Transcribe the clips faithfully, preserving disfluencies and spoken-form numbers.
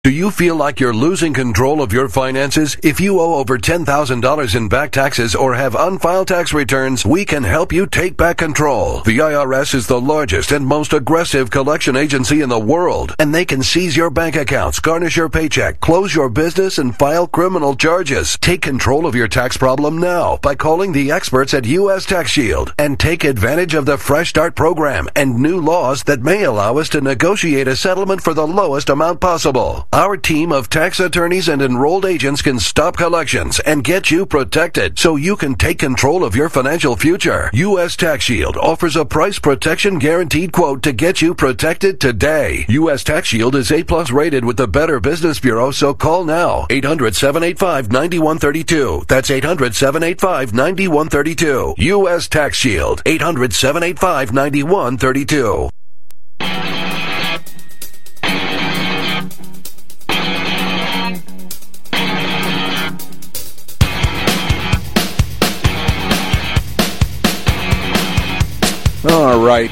Do you feel like you're losing control of your finances? If you owe over ten thousand dollars in back taxes or have unfiled tax returns, we can help you take back control. The I R S is the largest and most aggressive collection agency in the world, and they can seize your bank accounts, garnish your paycheck, close your business, and file criminal charges. Take control of your tax problem now by calling the experts at U S Tax Shield and take advantage of the Fresh Start program and new laws that may allow us to negotiate a settlement for the lowest amount possible. Our team of tax attorneys and enrolled agents can stop collections and get you protected so you can take control of your financial future. U S Tax Shield offers a price protection guaranteed quote to get you protected today. U S Tax Shield is A plus rated with the Better Business Bureau, so call now. eight hundred, seven eight five, nine one three two. That's eight hundred, seven eight five, nine one three two. U S Tax Shield. eight hundred, seven eight five, nine one three two. All right.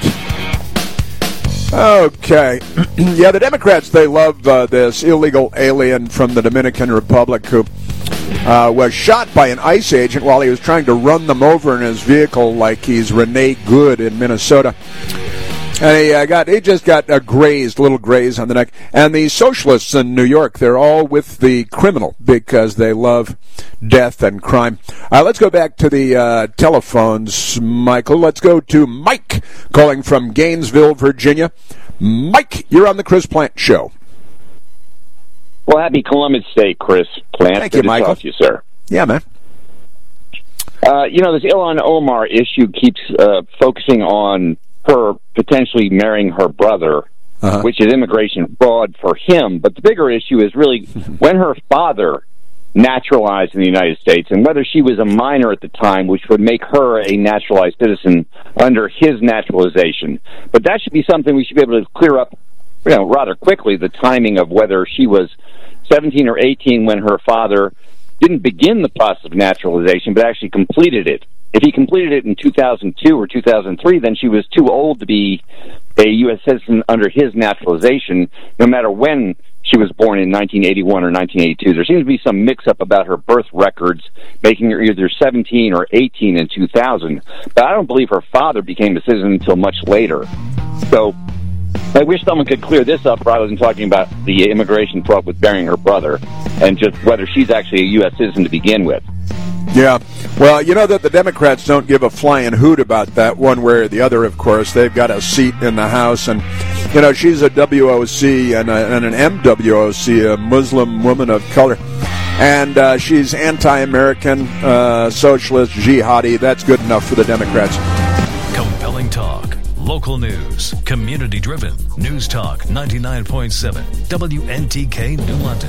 Okay. Yeah, the Democrats, they love uh, this illegal alien from the Dominican Republic who uh, was shot by an ICE agent while he was trying to run them over in his vehicle like he's Renee Good in Minnesota. And he, uh, got, he just got a grazed, little graze on the neck. And the socialists in New York, they're all with the criminal because they love death and crime. Uh, let's go back to the uh, telephones, Michael. Let's go to Mike calling from Gainesville, Virginia. Mike, you're on the Chris Plant Show. Well, happy Columbus Day, Chris Plant. Thank Good you, to Michael. Talk to you, sir. Yeah, man. Uh, you know, this Ilhan Omar issue keeps uh, focusing on her potentially marrying her brother, uh-huh. which is immigration fraud for him. But the bigger issue is really when her father naturalized in the United States and whether she was a minor at the time, which would make her a naturalized citizen under his naturalization. But that should be something we should be able to clear up, you know, rather quickly, the timing of whether she was seventeen or eighteen when her father didn't begin the process of naturalization, but actually completed it. If he completed it in two thousand two or two thousand three, then she was too old to be a U S citizen under his naturalization, no matter when she was born in nineteen eighty-one or nineteen eighty-two. There seems to be some mix-up about her birth records, making her either seventeen or eighteen in two thousand. But I don't believe her father became a citizen until much later. So I wish someone could clear this up rather than talking about the immigration fraud with burying her brother and just whether she's actually a U S citizen to begin with. Yeah. Well, you know that the Democrats don't give a flying hoot about that one way or the other, of course. They've got a seat in the House, and, you know, she's a W O C and, a, and an M W O C, a Muslim woman of color. And uh, she's anti-American, uh, socialist, jihadi. That's good enough for the Democrats. Compelling talk. Local news. Community-driven. News Talk ninety-nine point seven. W N T K New London.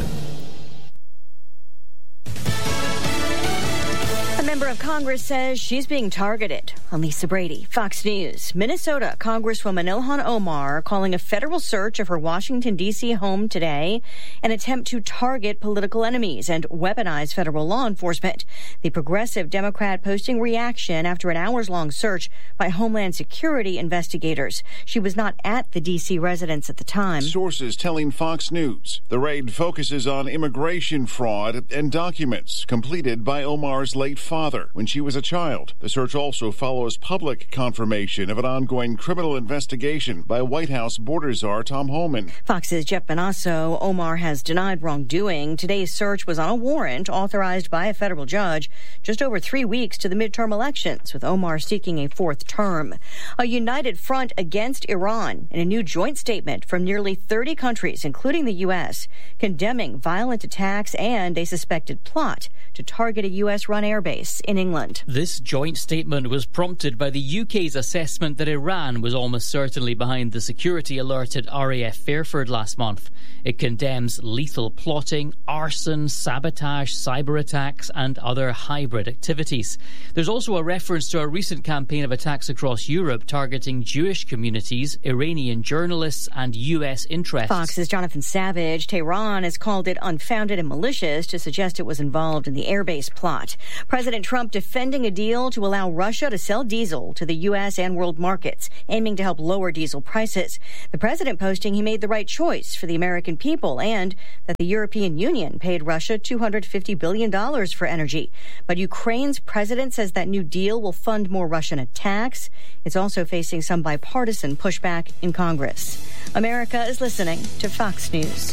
Member of Congress says she's being targeted. Lisa Brady, Fox News. Minnesota Congresswoman Ilhan Omar calling a federal search of her Washington, D C home today an attempt to target political enemies and weaponize federal law enforcement. The progressive Democrat posting reaction after an hours-long search by Homeland Security investigators. She was not at the D C residence at the time. Sources telling Fox News the raid focuses on immigration fraud and documents completed by Omar's late father when she was a child. The search also follows public confirmation of an ongoing criminal investigation by White House border czar Tom Homan. Fox's Jeff Benasso. Omar has denied wrongdoing. Today's search was on a warrant authorized by a federal judge just over three weeks to the midterm elections, with Omar seeking a fourth term. A united front against Iran in a new joint statement from nearly thirty countries, including the U S, condemning violent attacks and a suspected plot to target a U S-run airbase in England. This joint statement was prompted by the U K's assessment that Iran was almost certainly behind the security alert at R A F Fairford last month. It condemns lethal plotting, arson, sabotage, cyber attacks, and other hybrid activities. There's also a reference to a recent campaign of attacks across Europe targeting Jewish communities, Iranian journalists, and U S interests. Fox's Jonathan Savage. Tehran has called it unfounded and malicious to suggest it was involved in the airbase plot. President Trump Trump defending a deal to allow Russia to sell diesel to the U S and world markets, aiming to help lower diesel prices. The president posting he made the right choice for the American people and that the European Union paid Russia two hundred fifty billion dollars for energy. But Ukraine's president says that new deal will fund more Russian attacks. It's also facing some bipartisan pushback in Congress. America is listening to Fox News.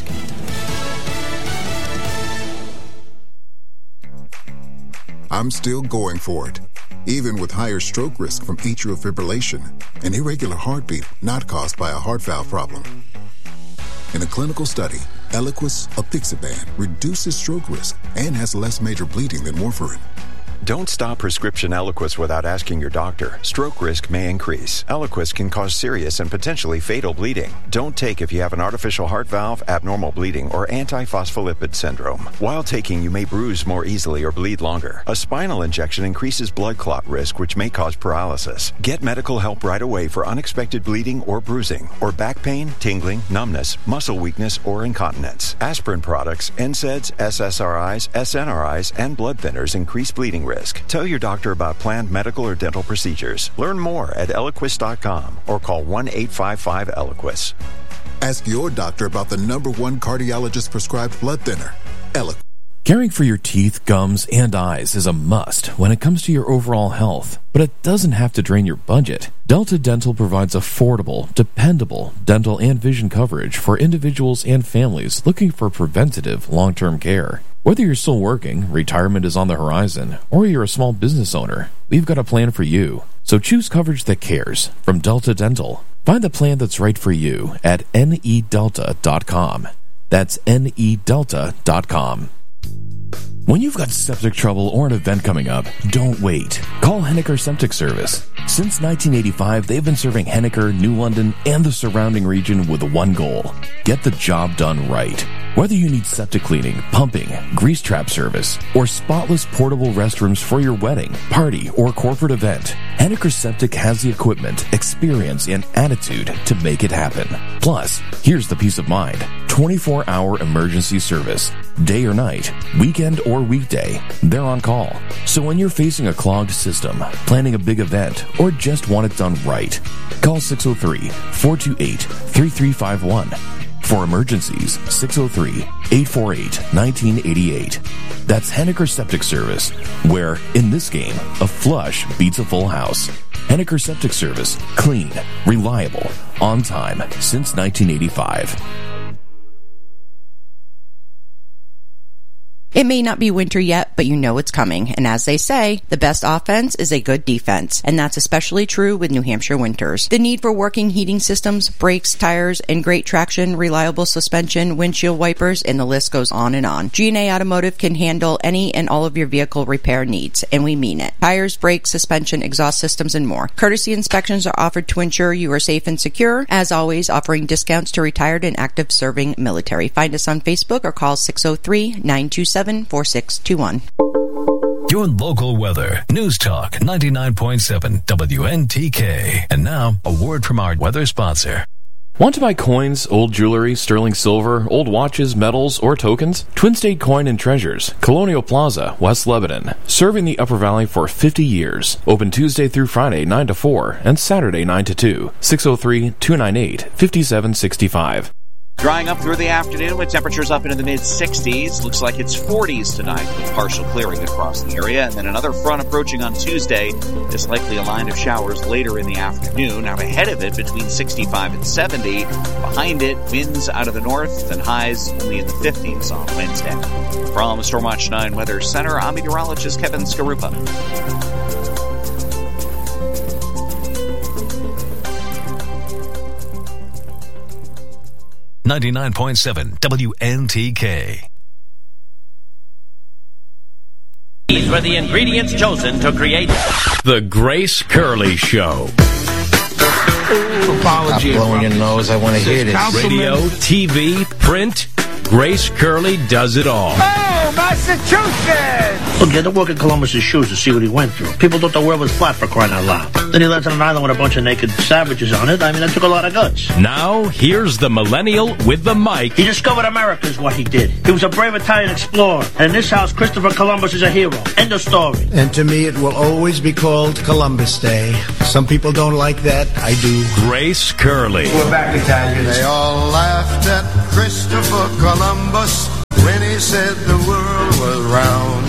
I'm still going for it, even with higher stroke risk from atrial fibrillation, an irregular heartbeat not caused by a heart valve problem. In a clinical study, Eliquis apixaban reduces stroke risk and has less major bleeding than warfarin. Don't stop prescription Eliquis without asking your doctor. Stroke risk may increase. Eliquis can cause serious and potentially fatal bleeding. Don't take if you have an artificial heart valve, abnormal bleeding, or antiphospholipid syndrome. While taking, you may bruise more easily or bleed longer. A spinal injection increases blood clot risk, which may cause paralysis. Get medical help right away for unexpected bleeding or bruising, or back pain, tingling, numbness, muscle weakness, or incontinence. Aspirin products, N SAIDs, S S R Is, S N R Is, and blood thinners increase bleeding risk. Tell your doctor about planned medical or dental procedures. Learn more at Eliquis dot com or call one eight five five Eliquis. Ask your doctor about the number one cardiologist-prescribed blood thinner, Eliquis. Caring for your teeth, gums, and eyes is a must when it comes to your overall health, but it doesn't have to drain your budget. Delta Dental provides affordable, dependable dental and vision coverage for individuals and families looking for preventative long-term care. Whether you're still working, retirement is on the horizon, or you're a small business owner, we've got a plan for you. So choose coverage that cares from Delta Dental. Find the plan that's right for you at N E delta dot com. That's N E delta dot com. When you've got septic trouble or an event coming up, don't wait. Call Henniker Septic Service. Since nineteen eighty-five, they've been serving Henniker, New London, and the surrounding region with one goal: get the job done right. Whether you need septic cleaning, pumping, grease trap service, or spotless portable restrooms for your wedding, party, or corporate event, Henniker Septic has the equipment, experience, and attitude to make it happen. Plus, here's the peace of mind: twenty-four hour emergency service. Day or night, weekend or weekday, they're on call. So when you're facing a clogged system, planning a big event, or just want it done right, call six oh three, four two eight, three three five one. For emergencies, six oh three, eight four eight, one nine eight eight. That's Henniker Septic Service, where, in this game, a flush beats a full house. Henniker Septic Service. Clean, reliable, on time, since nineteen eighty-five. It may not be winter yet, but you know it's coming. And as they say, the best offense is a good defense. And that's especially true with New Hampshire winters. The need for working heating systems, brakes, tires, and great traction, reliable suspension, windshield wipers, and the list goes on and on. G and A Automotive can handle any and all of your vehicle repair needs, and we mean it. Tires, brakes, suspension, exhaust systems, and more. Courtesy inspections are offered to ensure you are safe and secure. As always, offering discounts to retired and active serving military. Find us on Facebook or call six oh three, nine two seven, four six two one. Your local weather. News Talk ninety-nine point seven W N T K. And now, a word from our weather sponsor. Want to buy coins, old jewelry, sterling silver, old watches, medals, or tokens? Twin State Coin and Treasures, Colonial Plaza, West Lebanon. Serving the Upper Valley for fifty years. Open Tuesday through Friday, nine to four, and Saturday, nine to two. six oh three, two nine eight, five seven six five. Drying up through the afternoon with temperatures up into the mid-sixties. Looks like it's forties tonight with partial clearing across the area. And then another front approaching on Tuesday. There's likely a line of showers later in the afternoon. Out ahead of it between sixty-five and seventy. Behind it, winds out of the north and highs only in the fifties on Wednesday. From Stormwatch nine Weather Center, I'm meteorologist Kevin Skarupa. ninety-nine point seven W N T K. These were the ingredients chosen to create The Grace Curley Show. Ooh, apology. Stop blowing your nose. I want to hear this. Radio, T V, print. Grace Curley does it all. Oh, Massachusetts! Look, you had to walk in Columbus's shoes to see what he went through. People thought the world was flat, for crying out loud. Then he lands on an island with a bunch of naked savages on it. I mean, that took a lot of guts. Now, here's the millennial with the mic. He discovered America is what he did. He was a brave Italian explorer. And in this house, Christopher Columbus is a hero. End of story. And to me, it will always be called Columbus Day. Some people don't like that. I do. Grace Curley. We're back, Italians. They all laughed at Christopher Columbus when he said the world was round.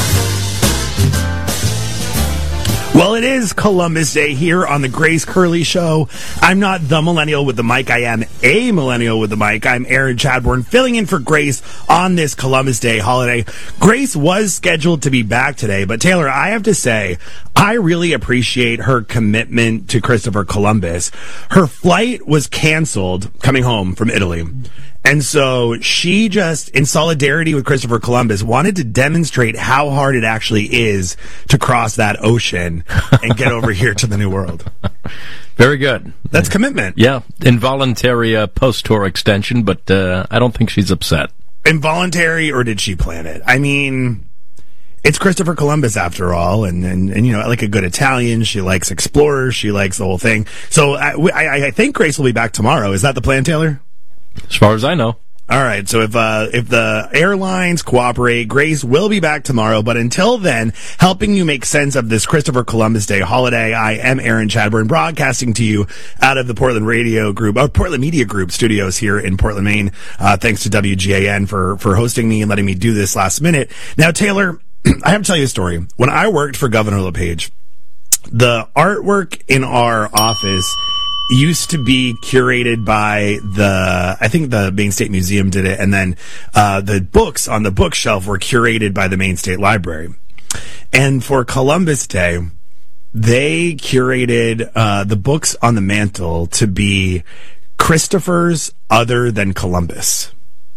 Well, it is Columbus Day here on the Grace Curley Show. I'm not the millennial with the mic. I am a millennial with the mic. I'm Aaron Chadbourne, filling in for Grace on this Columbus Day holiday. Grace was scheduled to be back today, but Taylor, I have to say, I really appreciate her commitment to Christopher Columbus. Her flight was canceled coming home from Italy. And so she just, in solidarity with Christopher Columbus, wanted to demonstrate how hard it actually is to cross that ocean and get over here to the New World. Very good. That's commitment. Yeah, involuntary uh, post-tour extension, but uh, I don't think she's upset. Involuntary, or did she plan it? I mean, it's Christopher Columbus after all, and, and, and you know, like a good Italian, she likes explorers, she likes the whole thing. So I, I, I think Grace will be back tomorrow. Is that the plan, Taylor? As far as I know. All right, so if uh, if the airlines cooperate, Grace will be back tomorrow. But until then, helping you make sense of this Christopher Columbus Day holiday, I am Aaron Chadbourne, broadcasting to you out of the Portland Radio Group, uh, Portland Media Group studios here in Portland, Maine. Uh, thanks to W G A N for for hosting me and letting me do this last minute. Now, Taylor, I have to tell you a story. When I worked for Governor LePage, the artwork in our office used to be curated by the, I think the Maine State Museum did it, and then uh, the books on the bookshelf were curated by the Maine State Library. And for Columbus Day, they curated uh, the books on the mantle to be Christopher's other than Columbus.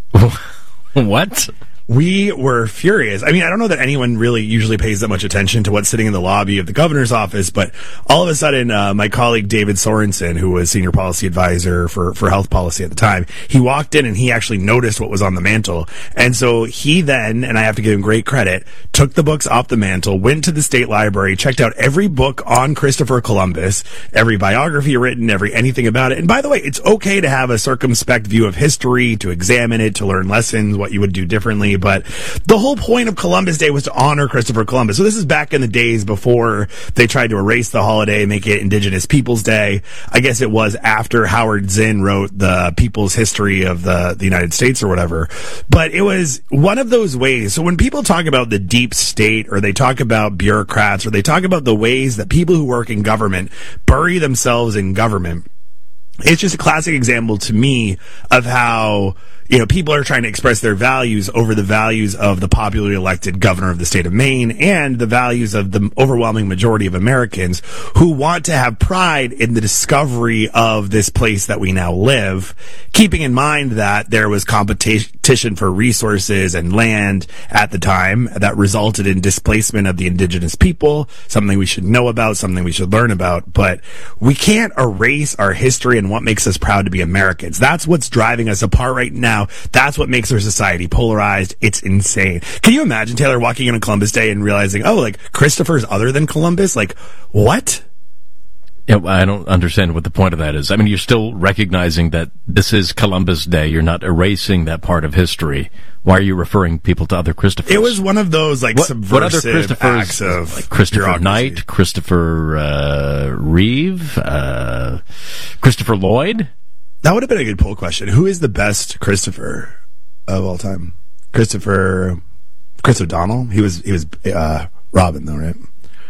What? We were furious. I mean, I don't know that anyone really usually pays that much attention to what's sitting in the lobby of the governor's office, but all of a sudden, uh, my colleague David Sorensen, who was senior policy advisor for, for health policy at the time, he walked in and he actually noticed what was on the mantle. And so he then, and I have to give him great credit, took the books off the mantle, went to the state library, checked out every book on Christopher Columbus, every biography written, every anything about it. And by the way, it's okay to have a circumspect view of history, to examine it, to learn lessons, what you would do differently. But the whole point of Columbus Day was to honor Christopher Columbus. So this is back in the days before they tried to erase the holiday, make it Indigenous Peoples Day. I guess it was after Howard Zinn wrote the People's History of the, the United States or whatever. But it was one of those ways. So when people talk about the deep state, or they talk about bureaucrats, or they talk about the ways that people who work in government bury themselves in government, it's just a classic example to me of how, you know, people are trying to express their values over the values of the popularly elected governor of the state of Maine and the values of the overwhelming majority of Americans who want to have pride in the discovery of this place that we now live, keeping in mind that there was competition for resources and land at the time that resulted in displacement of the indigenous people, something we should know about, something we should learn about. But we can't erase our history and what makes us proud to be Americans. That's what's driving us apart right now. That's what makes our society polarized. It's insane. Can you imagine, Taylor, walking in on Columbus Day and realizing, oh, like, Christopher's other than Columbus? Like, what? Yeah, I don't understand what the point of that is. I mean, you're still recognizing that this is Columbus Day. You're not erasing that part of history. Why are you referring people to other Christophers? It was one of those, like, what, subversive what other Christophers, acts of like Christopher bureaucracy. Knight, Christopher uh, Reeve, uh, Christopher Lloyd? That would have been a good poll question. Who is the best Christopher of all time? Christopher, Chris O'Donnell? He was, he was, uh, Robin though, right?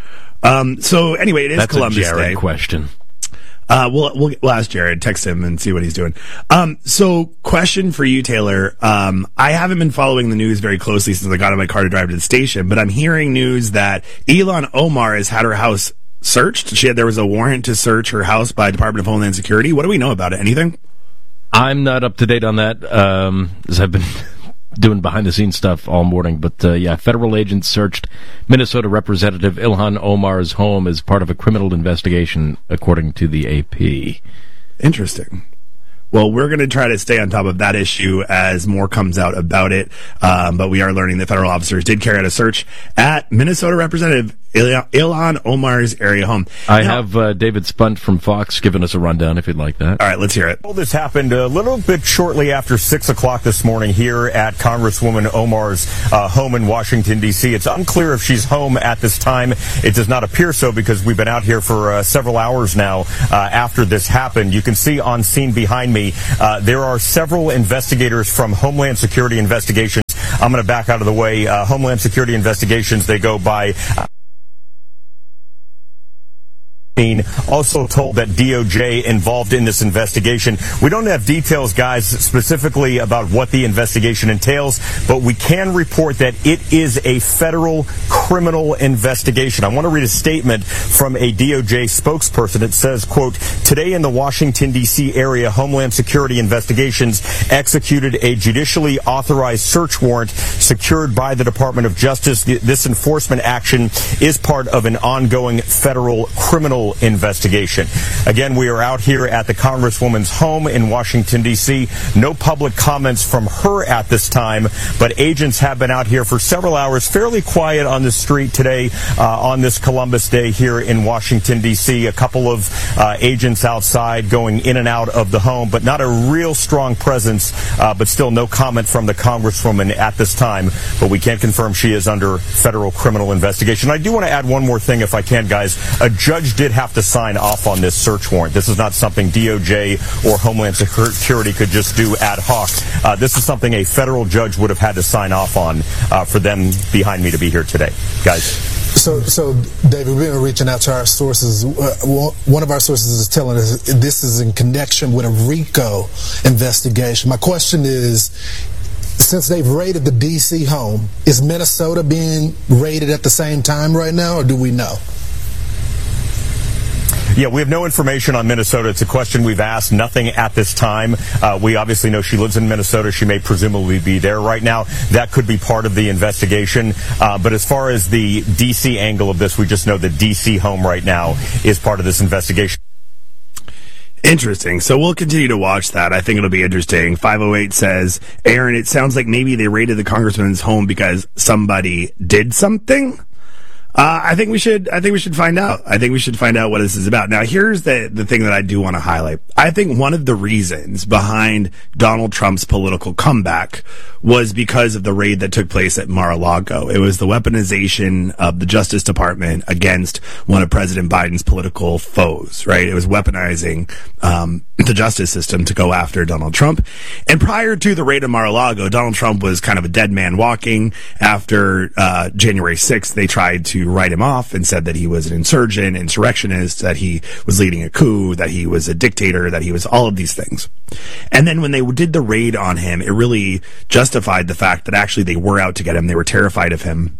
Um, so anyway, it is That's Columbus a Jared Day. question. Uh, we'll, we'll, we'll ask Jared, text him and see what he's doing. Um, so question for you, Taylor. Um, I haven't been following the news very closely since I got in my car to drive to the station, but I'm hearing news that Ilhan Omar has had her house searched. She had, there was a warrant to search her house by Department of Homeland Security. What do we know about it? Anything? I'm not up to date on that, um, as I've been doing behind-the-scenes stuff all morning. But, uh, yeah, federal agents searched Minnesota Representative Ilhan Omar's home as part of a criminal investigation, according to the A P. Interesting. Well, we're going to try to stay on top of that issue as more comes out about it. Um, but we are learning that federal officers did carry out a search at Minnesota Representative Ilhan Omar's area home. I now, have uh, David Spunt from Fox giving us a rundown if you'd like that. All right, let's hear it. Well, this happened a little bit shortly after six o'clock this morning here at Congresswoman Omar's uh, home in Washington, D C. It's unclear if she's home at this time. It does not appear so because we've been out here for uh, several hours now uh, after this happened. You can see on scene behind me, uh, there are several investigators from Homeland Security Investigations. I'm going to back out of the way. Uh, Homeland Security Investigations, they go by... Uh, also told that D O J involved in this investigation. We don't have details, guys, specifically about what the investigation entails, but we can report that it is a federal criminal investigation. I want to read a statement from a D O J spokesperson. It says, quote, today in the Washington, D C area, Homeland Security Investigations executed a judicially authorized search warrant secured by the Department of Justice. This enforcement action is part of an ongoing federal criminal investigation. Again, we are out here at the Congresswoman's home in Washington, D C. No public comments from her at this time, but agents have been out here for several hours, fairly quiet on the street today uh, on this Columbus Day here in Washington, D C. A couple of uh, agents outside going in and out of the home, but not a real strong presence, uh, but still no comment from the Congresswoman at this time. But we can confirm she is under federal criminal investigation. I do want to add one more thing, if I can, guys. A judge did have to sign off on this search warrant. This is not something D O J or Homeland Security could just do ad hoc. Uh, this is something a federal judge would have had to sign off on uh, for them behind me to be here today. Guys. So, so David, we've been reaching out to our sources. Uh, one of our sources is telling us this is in connection with a RICO investigation. My question is, since they've raided the D C home, is Minnesota being raided at the same time right now, or do we know? Yeah, we have no information on Minnesota. It's a question we've asked. Nothing at this time. Uh, we obviously know she lives in Minnesota. She may presumably be there right now. That could be part of the investigation. Uh, but as far as the D C angle of this, we just know the D C home right now is part of this investigation. Interesting. So we'll continue to watch that. I think it'll be interesting. five oh eight says, Aaron, it sounds like maybe they raided the congressman's home because somebody did something. Uh, I think we should, I think we should find out. I think we should find out what this is about. Now, here's the, the thing that I do want to highlight. I think one of the reasons behind Donald Trump's political comeback was because of the raid that took place at Mar-a-Lago. It was the weaponization of the Justice Department against one of President Biden's political foes, right? It was weaponizing, um, the justice system to go after Donald Trump. And prior to the raid of Mar-a-Lago, Donald Trump was kind of a dead man walking. After, uh, January sixth, they tried to write him off and said that he was an insurgent, insurrectionist, that he was leading a coup, that he was a dictator, that he was all of these things. And then when they did the raid on him, it really justified the fact that actually they were out to get him. They were terrified of him.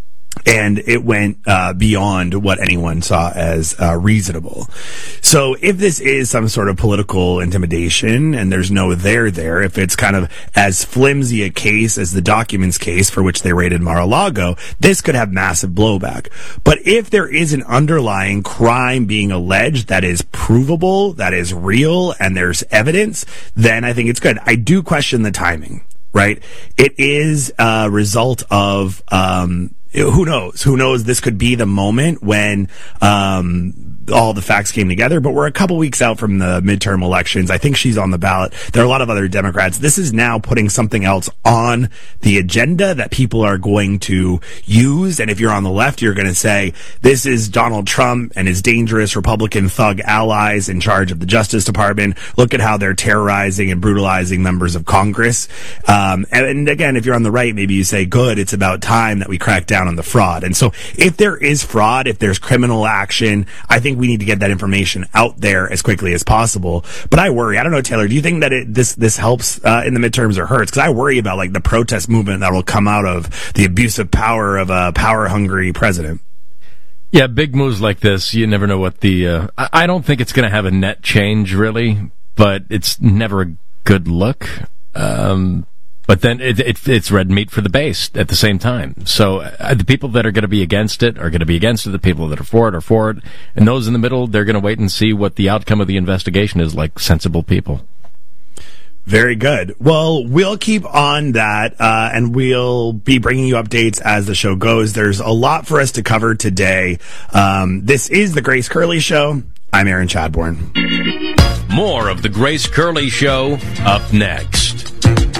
And it went uh, beyond what anyone saw as uh, reasonable. So if this is some sort of political intimidation and there's no there there, if it's kind of as flimsy a case as the documents case for which they raided Mar-a-Lago, this could have massive blowback. But if there is an underlying crime being alleged that is provable, that is real, and there's evidence, then I think it's good. I do question the timing, right? It is a result of... Um, Who knows? Who knows? This could be the moment when um, all the facts came together, but we're a couple weeks out from the midterm elections. I think she's on the ballot. There are a lot of other Democrats. This is now putting something else on the agenda that people are going to use. And if you're on the left, you're going to say, this is Donald Trump and his dangerous Republican thug allies in charge of the Justice Department. Look at how they're terrorizing and brutalizing members of Congress. Um, and, and again, if you're on the right, maybe you say, good, it's about time that we crack down on the fraud. And so if there is fraud, if there's criminal action, I think we need to get that information out there as quickly as possible. But I worry. I don't know, Taylor, do you think that it, this this helps uh, in the midterms or hurts? Because I worry about like the protest movement that will come out of the abuse of power of a power-hungry president. Yeah, big moves like this, you never know what the... Uh, I, I don't think it's going to have a net change, really, but it's never a good look. Um But then it, it, it's red meat for the base at the same time. So uh, the people that are going to be against it are going to be against it. The people that are for it are for it. And those in the middle, they're going to wait and see what the outcome of the investigation is, like sensible people. Very good. Well, we'll keep on that, uh, and we'll be bringing you updates as the show goes. There's a lot for us to cover today. Um, this is the Grace Curley Show. I'm Aaron Chadbourne. More of the Grace Curley Show up next.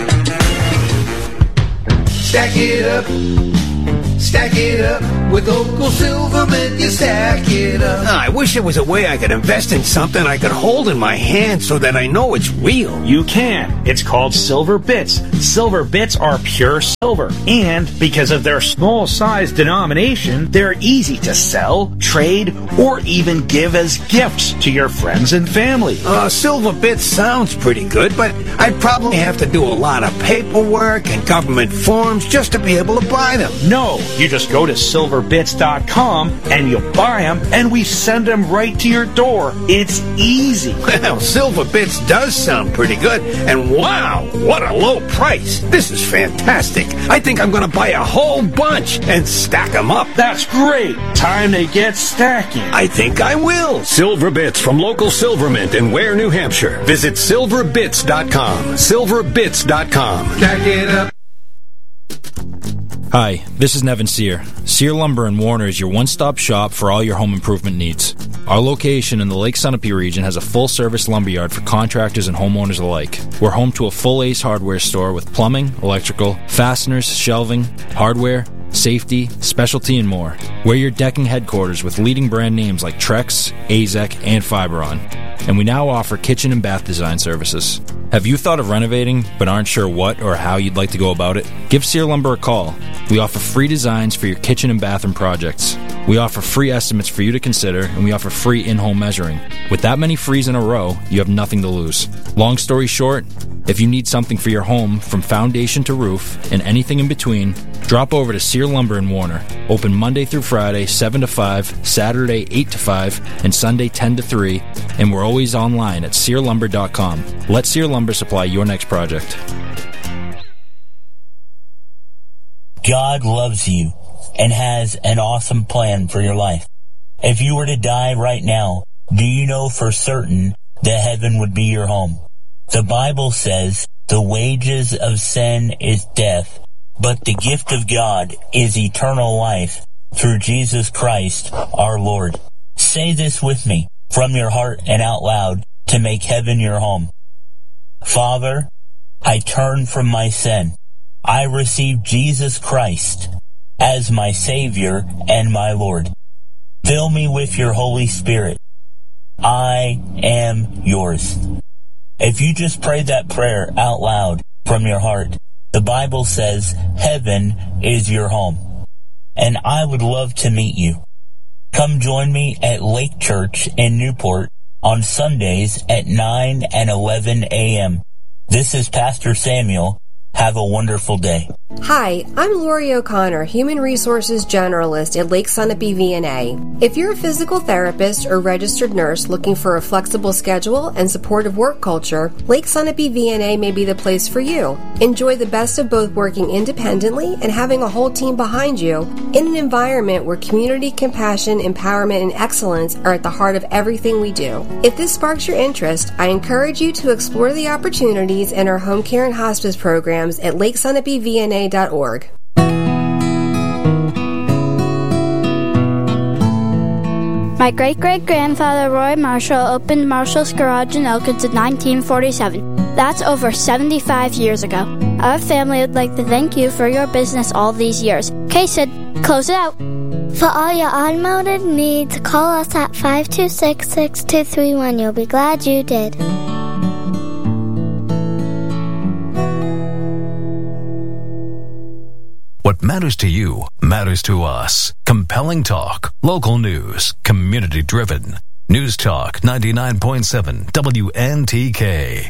Stack it up, stack it up, with local Silvermint, you stack it up. Oh, I wish there was a way I could invest in something I could hold in my hand so that I know it's real. You can. It's called Silver Bits. Silver Bits are pure silver. And because of their small size denomination, they're easy to sell, trade, or even give as gifts to your friends and family. Uh, Silver Bits sounds pretty good, but I'd probably have to do a lot of paperwork and government forms just to be able to buy them. No, you just go to silver bits dot com and you buy them and we send them right to your door. It's easy. Well, Silver Bits does sound pretty good, and wow, what a low price. This is fantastic. I think I'm going to buy a whole bunch and stack them up. That's great. Time to get stacking. I think I will. Silver Bits from local Silvermint in Ware, New Hampshire. Visit silver bits dot com. silver bits dot com. Stack it up. Hi, this is Nevin Sear. Sear Lumber in Warner is your one-stop shop for all your home improvement needs. Our location in the Lake Sunapee region has a full-service lumberyard for contractors and homeowners alike. We're home to a full Ace Hardware store with plumbing, electrical, fasteners, shelving, hardware, safety, specialty, and more. We're your decking headquarters with leading brand names like Trex, Azek, and Fiberon. And we now offer kitchen and bath design services. Have you thought of renovating but aren't sure what or how you'd like to go about it? Give Sear Lumber a call. We offer free designs for your kitchen and bathroom projects. We offer free estimates for you to consider, and we offer free in-home measuring. With that many frees in a row, you have nothing to lose. Long story short, if you need something for your home from foundation to roof and anything in between, drop over to Sear Lumber in Warner. Open Monday through Friday, seven to five, Saturday, eight to five, and Sunday, ten to three, and we're always online at sear lumber dot com. Let Sear Lumber supply your next project. God loves you and has an awesome plan for your life. If you were to die right now, do you know for certain that heaven would be your home? The Bible says the wages of sin is death, but the gift of God is eternal life through Jesus Christ our Lord. Say this with me from your heart and out loud to make heaven your home. Father, I turn from my sin. I receive Jesus Christ as my Savior and my Lord. Fill me with your Holy Spirit. I am yours. If you just prayed that prayer out loud from your heart, the Bible says heaven is your home. And I would love to meet you. Come join me at Lake Church in Newport on Sundays at nine and eleven a.m. This is Pastor Samuel. Have a wonderful day. Hi, I'm Lori O'Connor, Human Resources Generalist at Lake Sunapee V N A. If you're a physical therapist or registered nurse looking for a flexible schedule and supportive work culture, Lake Sunapee V N A may be the place for you. Enjoy the best of both working independently and having a whole team behind you in an environment where community, compassion, empowerment, and excellence are at the heart of everything we do. If this sparks your interest, I encourage you to explore the opportunities in our home care and hospice programs at lake sunapee v n a dot org. My great-great-grandfather Roy Marshall opened Marshall's Garage in Elkins in nineteen forty-seven. That's over seventy-five years ago. Our family would like to thank you for your business all these years. Okay, Sid, close it out. For all your automotive needs, call us at five two six, six two three one. You'll be glad you did. What matters to you matters to us. Compelling talk, local news, community driven. News Talk ninety-nine point seven W N T K.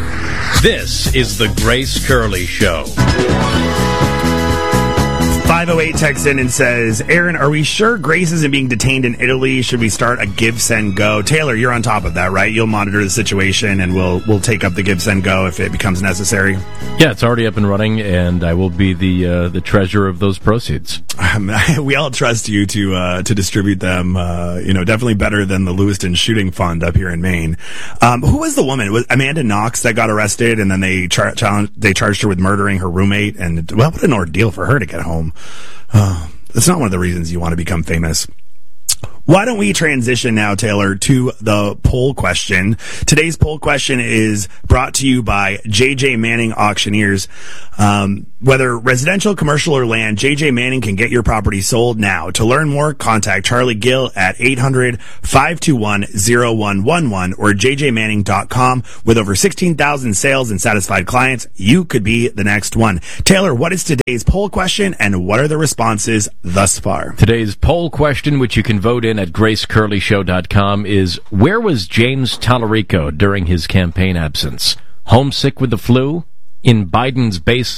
This is the Grace Curley Show. five oh eight texts in and says, Aaron, are we sure Grace isn't being detained in Italy? Should we start a Give, Send, Go? Taylor, you're on top of that, right? You'll monitor the situation, and we'll we'll take up the Give, Send, Go if it becomes necessary. Yeah, it's already up and running, and I will be the uh, the treasurer of those proceeds. Um, we all trust you to uh, to distribute them. Uh, you know, definitely better than the Lewiston Shooting Fund up here in Maine. Um, who was the woman? It was Amanda Knox that got arrested, and then they char- challenged, they charged her with murdering her roommate. And well, what an ordeal for her to get home. Uh, that's not one of the reasons you want to become famous. Why don't we transition now, Taylor, to the poll question? Today's poll question is brought to you by J J Manning Auctioneers. Um, whether residential, commercial, or land, J J Manning can get your property sold now. To learn more, contact Charlie Gill at eight hundred, five two one, oh one one one or j j manning dot com. With over sixteen thousand sales and satisfied clients, you could be the next one. Taylor, what is today's poll question, and what are the responses thus far? Today's poll question, which you can vote in at grace curley show dot com, is where was James Tallarico during his campaign absence? Homesick with the flu? In Biden's base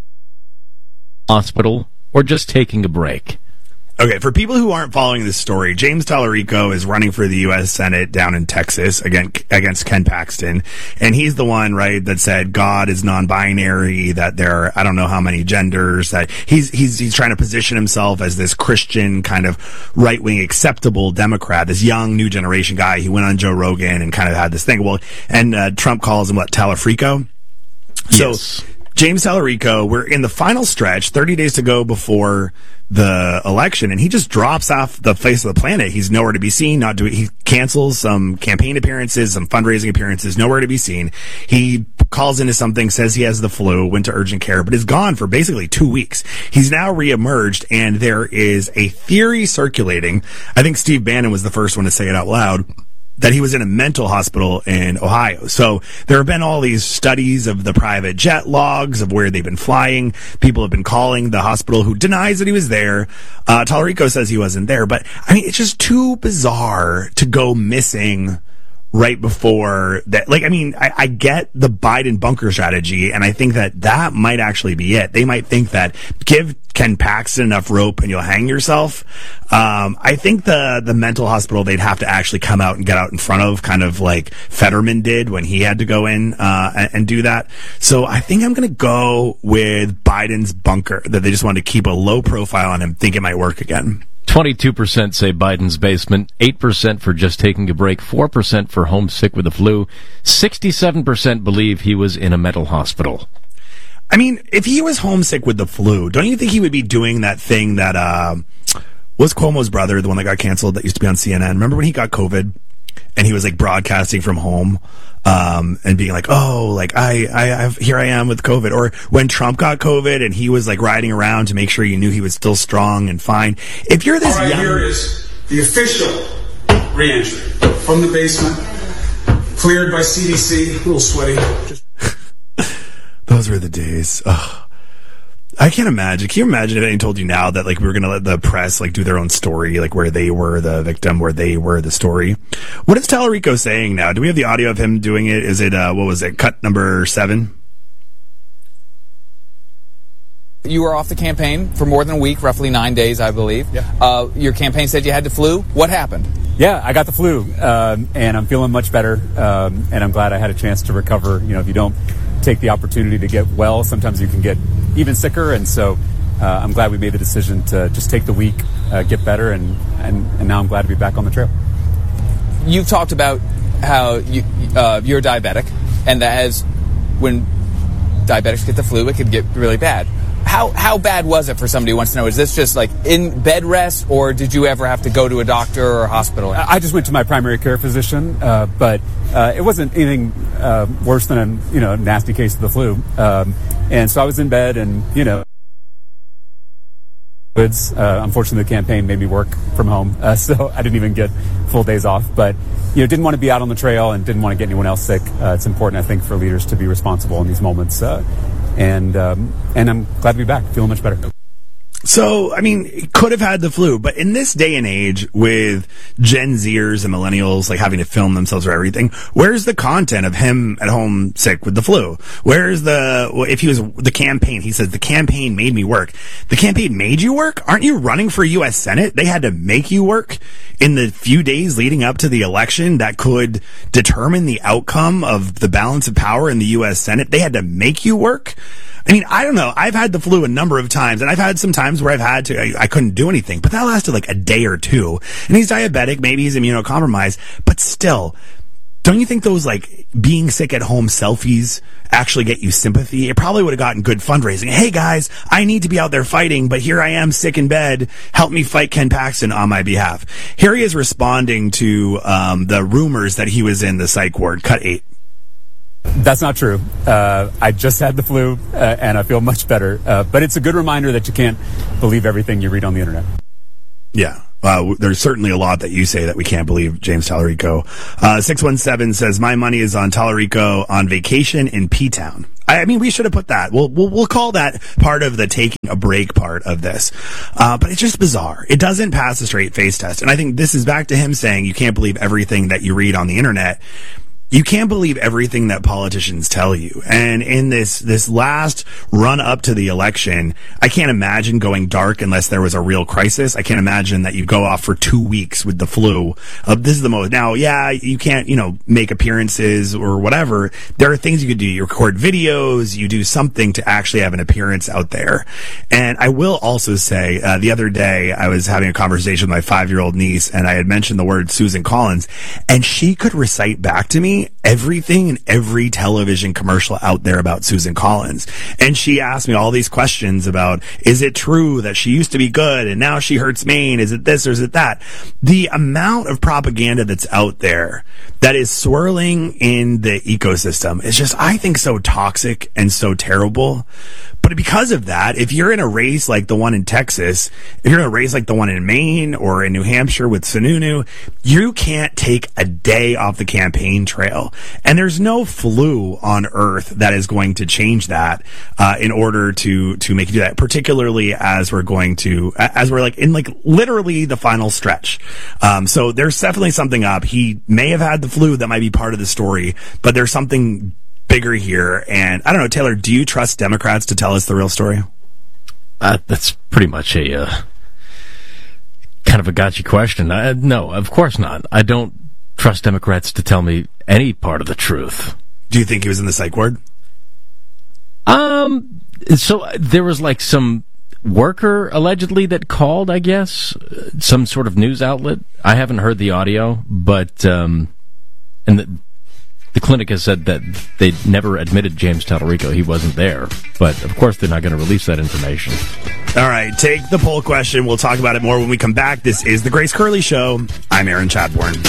hospital? Or just taking a break? Okay, for people who aren't following this story, James Tallarico is running for the U S Senate down in Texas against, against Ken Paxton. And he's the one, right, that said God is non-binary, that there are, I don't know how many genders, that he's, he's, he's trying to position himself as this Christian kind of right-wing acceptable Democrat, this young new generation guy. He went on Joe Rogan and kind of had this thing. Well, and uh, Trump calls him, what, Tallafrico? So, yes. James Tallarico, we're in the final stretch, thirty days to go before the election, and he just drops off the face of the planet. He's nowhere to be seen, not doing, he cancels some campaign appearances, some fundraising appearances, nowhere to be seen. He calls into something, says he has the flu, went to urgent care, but is gone for basically two weeks. He's now reemerged, and there is a theory circulating. I think Steve Bannon was the first one to say it out loud, that he was in a mental hospital in Ohio. So there have been all these studies of the private jet logs of where they've been flying. People have been calling the hospital, who denies that he was there. Uh, Tallarico says he wasn't there. But, I mean, it's just too bizarre to go missing right before that. Like, I mean, I, I get the Biden bunker strategy, and I think that that might actually be it. They might think that give Ken Paxton enough rope and you'll hang yourself. Um, I think the, the mental hospital, they'd have to actually come out and get out in front of, kind of like Fetterman did when he had to go in, uh, and, and do that. So I think I'm going to go with Biden's bunker, that they just wanted to keep a low profile on him, think it might work again. twenty-two percent say Biden's basement, eight percent for just taking a break, four percent for homesick with the flu, sixty-seven percent believe he was in a mental hospital. I mean, if he was homesick with the flu, don't you think he would be doing that thing that, uh, was Cuomo's brother, the one that got canceled that used to be on C N N? Remember when he got COVID and he was like broadcasting from home, um, and being like, oh, like I, I, I've, here I am with COVID. Or when Trump got COVID and he was like riding around to make sure you knew he was still strong and fine. If you're this All right, young... here is the official reentry from the basement, cleared by C D C, a little sweaty. Just Those were the days. Ugh. I can't imagine. Can you imagine if anyone told you now that like we were going to let the press like do their own story, like where they were the victim, where they were the story? What is Tallarico saying now? Do we have the audio of him doing it? Is it, uh, what was it, cut number seven? You were off the campaign for more than a week, roughly nine days, I believe. Yeah. Uh, your campaign said you had the flu. What happened? Yeah, I got the flu, um, and I'm feeling much better, um, and I'm glad I had a chance to recover. You know, if you don't take the opportunity to get well, sometimes you can get even sicker, and so uh, I'm glad we made the decision to just take the week, uh, get better, and, and, and now I'm glad to be back on the trail. You've talked about how you, uh, you're diabetic, and that as when diabetics get the flu, it could get really bad. How how bad was it for somebody who wants to know? Is this just like in bed rest, or did you ever have to go to a doctor or a hospital? I just went to my primary care physician, uh, but uh, it wasn't anything uh, worse than a you know nasty case of the flu. Um, and so I was in bed, and you know, uh, unfortunately the campaign made me work from home, uh, so I didn't even get full days off. But you know, didn't want to be out on the trail and didn't want to get anyone else sick. Uh, it's important, I think, for leaders to be responsible in these moments. Uh, And um, and I'm glad to be back, feeling much better. So, I mean, it could have had the flu, but in this day and age with Gen Zers and millennials like having to film themselves for everything, where's the content of him at home sick with the flu? Where's the, well, if he was the campaign, he says the campaign made me work. The campaign made you work? Aren't you running for U S Senate? They had to make you work in the few days leading up to the election that could determine the outcome of the balance of power in the U S Senate. They had to make you work. I mean, I don't know. I've had the flu a number of times, and I've had some times where I've had to, I, I couldn't do anything, but that lasted like a day or two. And he's diabetic, maybe he's immunocompromised, but still, don't you think those like being sick at home selfies actually get you sympathy? It probably would have gotten good fundraising. Hey guys, I need to be out there fighting, but here I am sick in bed. Help me fight Ken Paxton on my behalf. Here he is responding to um, the rumors that he was in the psych ward. Cut eight. That's not true. Uh, I just had the flu, uh, and I feel much better. Uh, but it's a good reminder that you can't believe everything you read on the internet. Yeah. Uh, there's certainly a lot that you say that we can't believe, James Tallarico. Uh, six one seven says, my money is on Tallarico on vacation in P-Town. I mean, we should have put that. We'll, we'll, we'll call that part of the taking a break part of this. Uh, but it's just bizarre. It doesn't pass a straight face test. And I think this is back to him saying you can't believe everything that you read on the internet. You can't believe everything that politicians tell you. And in this, this last run up to the election, I can't imagine going dark unless there was a real crisis. I can't imagine that you go off for two weeks with the flu. Uh, this is the most. Now, yeah, you can't, you know, make appearances or whatever. There are things you could do. You record videos, you do something to actually have an appearance out there. And I will also say, uh, the other day I was having a conversation with my five-year-old niece and I had mentioned the word Susan Collins and she could recite back to me everything in every television commercial out there about Susan Collins. And she asked me all these questions about, is it true that she used to be good and now she hurts Maine? Is it this or is it that? The amount of propaganda that's out there that is swirling in the ecosystem is just, I think, so toxic and so terrible. But because of that, if you're in a race like the one in Texas, if you're in a race like the one in Maine or in New Hampshire with Sununu, you can't take a day off the campaign trail. And there's no flu on earth that is going to change that uh, in order to to make you do that, particularly as we're going to, as we're like in like literally the final stretch. Um, so there's definitely something up. He may have had the flu. That might be part of the story, but there's something bigger here. And I don't know, Taylor, do you trust Democrats to tell us the real story? Uh, that's pretty much a uh, kind of a gotcha question. I, no, of course not. I don't trust Democrats to tell me any part of the truth. Do you think he was in the psych ward? Um, so there was like some worker allegedly that called, I guess, some sort of news outlet. I haven't heard the audio, but um, and the, the clinic has said that they never admitted James Tallarico. He wasn't there, but of course they're not going to release that information. All right, take the poll question. We'll talk about it more when we come back. This is the Grace Curley Show. I'm Aaron Chadbourne.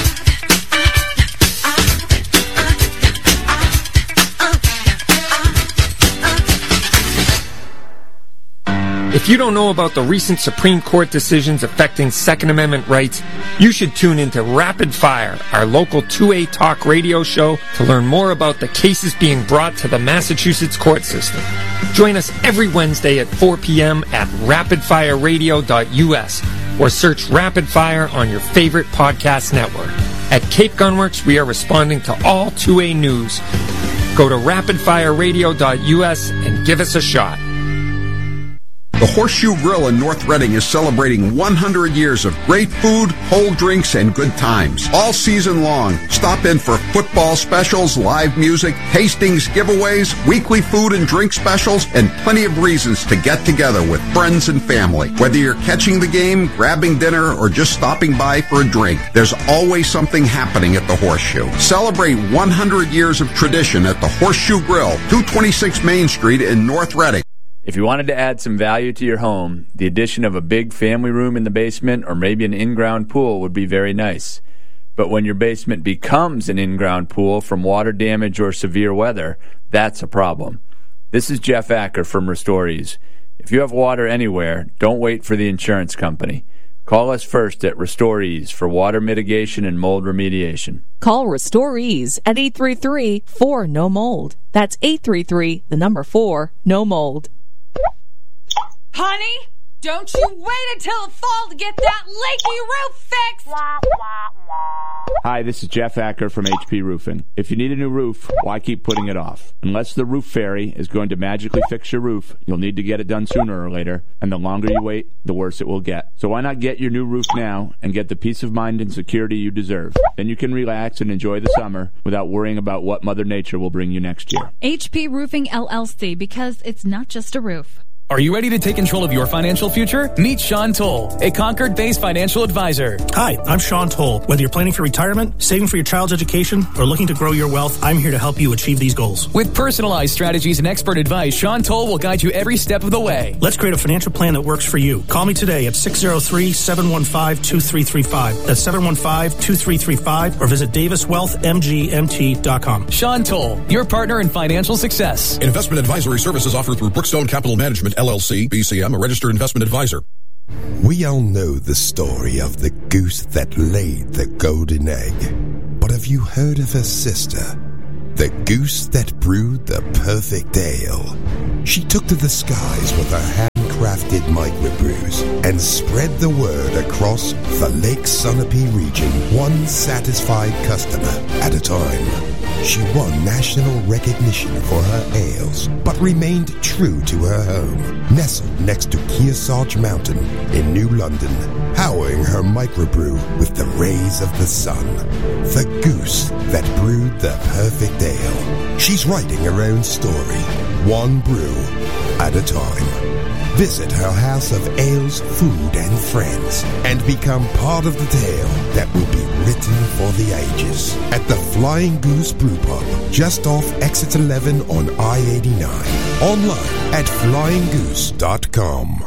If you don't know about the recent Supreme Court decisions affecting Second Amendment rights, you should tune into Rapid Fire, our local two A talk radio show, to learn more about the cases being brought to the Massachusetts court system. Join us every Wednesday at four p.m. at rapid fire radio dot u s or search Rapid Fire on your favorite podcast network. At Cape Gunworks, we are responding to all two A news. Go to rapid fire radio dot u s and give us a shot. The Horseshoe Grill in North Reading is celebrating one hundred years of great food, cold drinks, and good times. All season long, stop in for football specials, live music, tastings, giveaways, weekly food and drink specials, and plenty of reasons to get together with friends and family. Whether you're catching the game, grabbing dinner, or just stopping by for a drink, there's always something happening at the Horseshoe. Celebrate one hundred years of tradition at the Horseshoe Grill, two twenty-six Main Street in North Reading. If you wanted to add some value to your home, the addition of a big family room in the basement or maybe an in-ground pool would be very nice. But when your basement becomes an in-ground pool from water damage or severe weather, that's a problem. This is Jeff Acker from Restorees. If you have water anywhere, don't wait for the insurance company. Call us first at Restorees for water mitigation and mold remediation. Call Restorees at eight three three, four, N O mold. That's eight three three, the number four, no mold. Honey, Don't you wait until the fall to get that leaky roof fixed! Hi, this is Jeff Acker from H P Roofing. If you need a new roof, why keep putting it off? Unless the roof fairy is going to magically fix your roof, you'll need to get it done sooner or later, and the longer you wait, the worse it will get. So why not get your new roof now and get the peace of mind and security you deserve? Then you can relax and enjoy the summer without worrying about what Mother Nature will bring you next year. H P Roofing L L C, because it's not just a roof. Are you ready to take control of your financial future? Meet Sean Toll, a Concord-based financial advisor. Hi, I'm Sean Toll. Whether you're planning for retirement, saving for your child's education, or looking to grow your wealth, I'm here to help you achieve these goals. With personalized strategies and expert advice, Sean Toll will guide you every step of the way. Let's create a financial plan that works for you. Call me today at six oh three, seven one five, two three three five. That's seven one five, two three three five, or visit davis wealth m g m t dot com. Sean Toll, your partner in financial success. Investment advisory services offered through Brookstone Capital Management, L L C, B C M, a registered investment advisor. We all know the story of the goose that laid the golden egg. But have you heard of her sister? The goose that brewed the perfect ale. She took to the skies with her handcrafted microbrews and spread the word across the Lake Sunapee region, one satisfied customer at a time. She won national recognition for her ales, but remained true to her home, nestled next to Kearsarge Mountain in New London, powering her microbrew with the rays of the sun. The goose that brewed the perfect ale. She's writing her own story, one brew at a time. Visit her house of ales, food, and friends, and become part of the tale that will be written for the ages at the Flying Goose Brew Pub, just off Exit eleven on I eighty-nine. Online at flying goose dot com.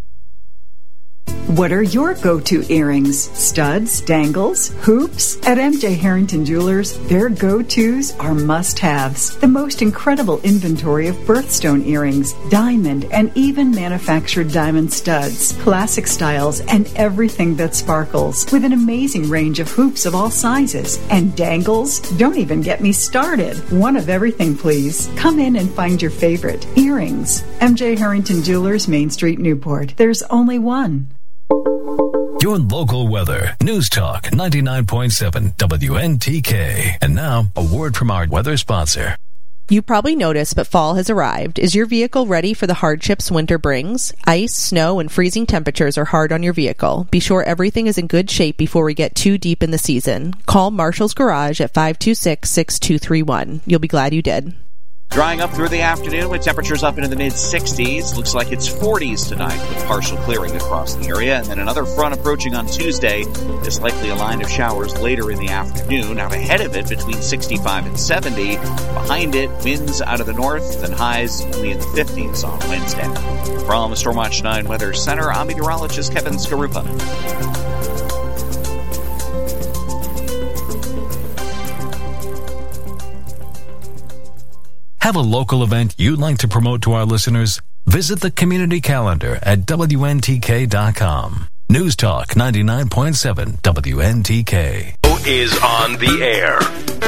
What are your go-to earrings? Studs, dangles, hoops? At M J Harrington Jewelers, their go-tos are must-haves. The most incredible inventory of birthstone earrings, diamond, and even manufactured diamond studs, classic styles, and everything that sparkles, with an amazing range of hoops of all sizes. And dangles? Don't even get me started. One of everything, please. Come in and find your favorite. Earrings. M J Harrington Jewelers, Main Street, Newport. There's only one. Your local weather. News Talk ninety-nine point seven W N T K. And now, a word from our weather sponsor. You probably noticed, but fall has arrived. Is your vehicle ready for the hardships winter brings? Ice, snow, and freezing temperatures are hard on your vehicle. Be sure everything is in good shape before we get too deep in the season. Call Marshall's Garage at five two six, six two three one. You'll be glad you did. Drying up through the afternoon with temperatures up into the mid-sixties. Looks like it's forties tonight with partial clearing across the area. And then another front approaching on Tuesday. There's likely a line of showers later in the afternoon. Out ahead of it between sixty-five and seventy. Behind it, winds out of the north and highs only in the fifties on Wednesday. From Stormwatch nine Weather Center, I'm meteorologist Kevin Skarupa. Have a local event you'd like to promote to our listeners? Visit the community calendar at W N T K dot com. News Talk ninety-nine point seven W N T K. Is on the air.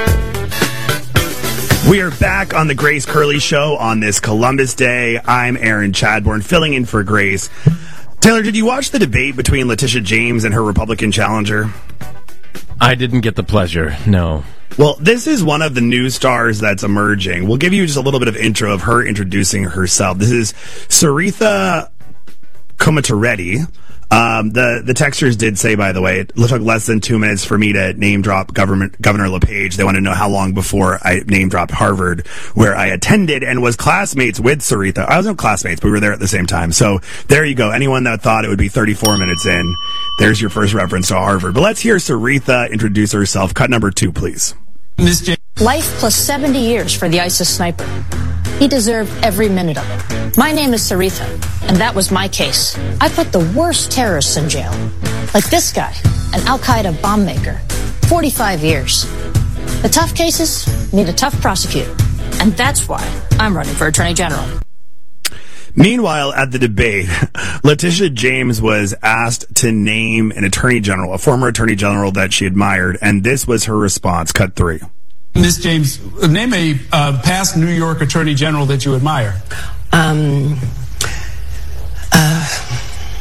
We are back on the Grace Curley Show on this Columbus Day. I'm Aaron Chadbourne, filling in for Grace. Taylor, did you watch the debate between Letitia James and her Republican challenger? I didn't get the pleasure, no. Well, this is one of the new stars that's emerging. We'll give you just a little bit of intro of her introducing herself. This is Saritha Komatareddy. Um, the, the texters did say, by the way, it took less than two minutes for me to name drop government, Governor LePage. They wanted to know how long before I name dropped Harvard, where I attended and was classmates with Saritha. I wasn't classmates, but we were there at the same time. So there you go. Anyone that thought it would be thirty-four minutes in, there's your first reference to Harvard. But let's hear Saritha introduce herself. Cut number two, please. Life plus seventy years for the ISIS sniper. He deserved every minute of it. My name is Saritha, and that was my case. I put the worst terrorists in jail. Like this guy, an Al-Qaeda bomb maker. forty-five years. The tough cases need a tough prosecutor. And that's why I'm running for Attorney General. Meanwhile, at the debate, Letitia James was asked to name an attorney general, a former attorney general that she admired, and this was her response. Cut three. Miz James, name a uh, past New York attorney general that you admire. Um, uh,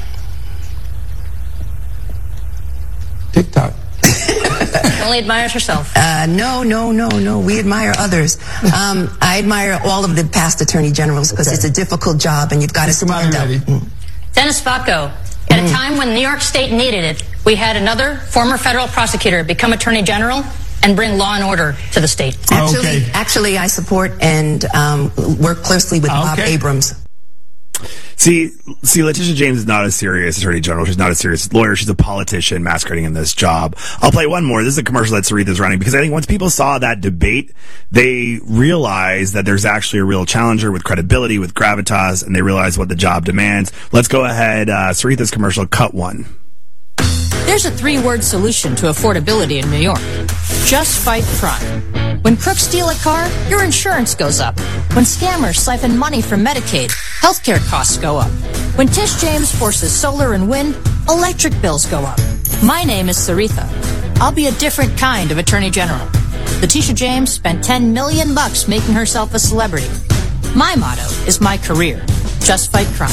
only admires herself. Uh, no, no, no, no. We admire others. Um, I admire all of the past attorney generals because okay. it's a difficult job and you've got to stand up. Mm. Dennis Botko. At mm. a time when New York State needed it, we had another former federal prosecutor become attorney general and bring law and order to the state. Actually, okay. actually I support and um, work closely with okay. Bob Abrams. See, see, Letitia James is not a serious attorney general. She's not a serious lawyer. She's a politician masquerading in this job. I'll play one more. This is a commercial that Saritha's running because I think once people saw that debate, they realized that there's actually a real challenger with credibility, with gravitas, and they realize what the job demands. Let's go ahead. Uh, Saritha's commercial, cut one. There's a three-word solution to affordability in New York. Just fight crime. When crooks steal a car, your insurance goes up. When scammers siphon money from Medicaid, healthcare costs go up. When Tish James forces solar and wind, electric bills go up. My name is Saritha. I'll be a different kind of attorney general. Letitia James spent ten million bucks making herself a celebrity. My motto is my career. Just fight crime.